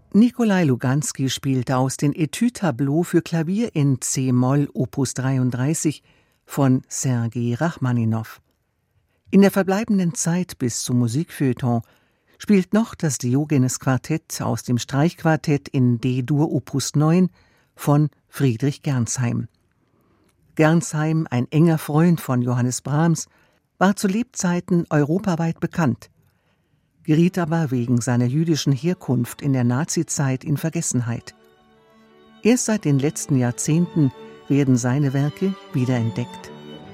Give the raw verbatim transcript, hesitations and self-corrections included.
Nikolai Luganski spielte aus den Etüde-Tableaux für Klavier in c-Moll Opus dreiunddreißig von Sergei Rachmaninow. In der verbleibenden Zeit bis zum Musikfeuilleton spielt noch das Diogenes-Quartett aus dem Streichquartett in D-Dur Opus neun von Friedrich Gernsheim. Gernsheim, ein enger Freund von Johannes Brahms, war zu Lebzeiten europaweit bekannt, geriet aber wegen seiner jüdischen Herkunft in der Nazizeit in Vergessenheit. Erst seit den letzten Jahrzehnten werden seine Werke wiederentdeckt.